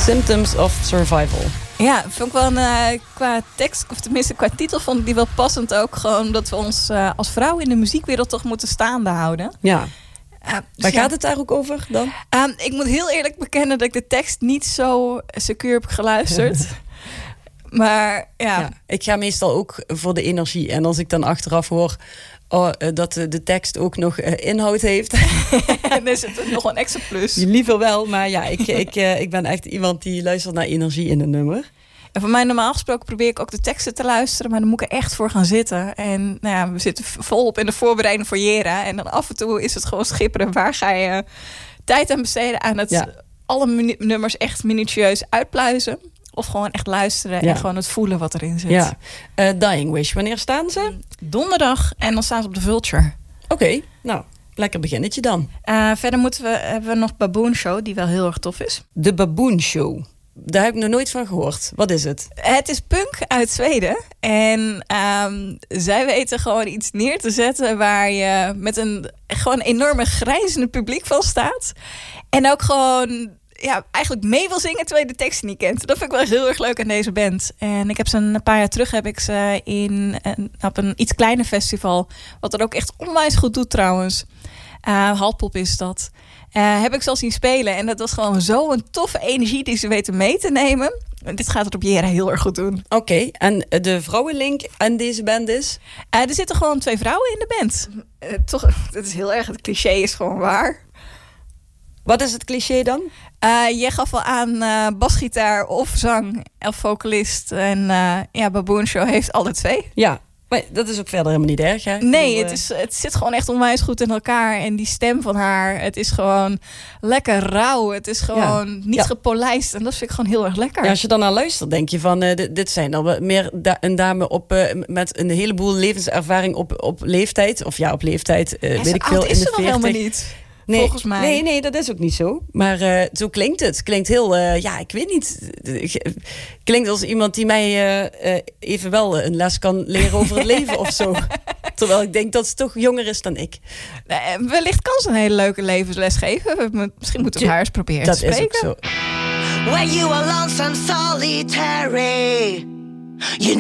Symptoms of Survival. Ja, vond ik wel qua tekst, of tenminste qua titel, vond ik die wel passend ook. Gewoon dat we ons als vrouw in de muziekwereld toch moeten staande houden. Ja. Waar gaat het daar ook over dan? Ik moet heel eerlijk bekennen dat ik de tekst niet zo secuur heb geluisterd. Maar ja. Ik ga meestal ook voor de energie. En als ik dan achteraf hoor dat de tekst ook nog inhoud heeft. Dan is het nog een extra plus. Liever wel, maar ja, ik ben echt iemand die luistert naar energie in een nummer. En voor mij normaal gesproken probeer ik ook de teksten te luisteren, maar dan moet ik er echt voor gaan zitten. En nou ja, we zitten volop in de voorbereiding voor Jera. En dan af en toe is het gewoon schipperen. Waar ga je tijd aan besteden aan het alle nummers echt minutieus uitpluizen? Of gewoon echt luisteren en gewoon het voelen wat erin zit. Ja. Dying Wish, wanneer staan ze? Donderdag en dan staan ze op de Vulture. Oké, nou, lekker beginnetje dan. Verder hebben we nog Baboon Show, die wel heel erg tof is. De Baboon Show. Daar heb ik nog nooit van gehoord. Wat is het? Het is punk uit Zweden. En zij weten gewoon iets neer te zetten waar je met een gewoon enorme grijnzende publiek van staat. En ook gewoon eigenlijk mee wil zingen terwijl je de tekst niet kent. Dat vind ik wel heel erg leuk aan deze band. En ik heb ze een paar jaar terug op een iets kleiner festival, wat er ook echt onwijs goed doet trouwens. Halpop is dat. Heb ik ze al zien spelen. En dat was gewoon zo'n toffe energie die ze weten mee te nemen. En dit gaat het op Jera heel erg goed doen. Oké, en de vrouwenlink aan deze band is? Er zitten gewoon 2 vrouwen in de band. Het is heel erg, het cliché is gewoon waar. Wat is het cliché dan? Je gaf al aan basgitaar of zang of vocalist. En Baboon Show heeft alle 2. Ja, maar dat is ook verder helemaal niet erg, hè? Nee, het zit gewoon echt onwijs goed in elkaar. En die stem van haar, het is gewoon lekker rauw. Het is gewoon niet gepolijst. En dat vind ik gewoon heel erg lekker. Ja, als je dan naar luistert, denk je van... dit zijn dan meer een dame met een heleboel levenservaring op leeftijd. Of op leeftijd, weet ik veel, in de 40. Helemaal niet. Nee, volgens mij. Nee, dat is ook niet zo. Maar zo klinkt het. Klinkt heel, ik weet niet. Klinkt als iemand die mij even wel een les kan leren over het leven of zo. Terwijl ik denk dat ze toch jonger is dan ik. Wellicht kan ze een hele leuke levensles geven. Misschien moeten we haar eens proberen te spreken. Dat is ook zo. When you are lonesome, solitary, you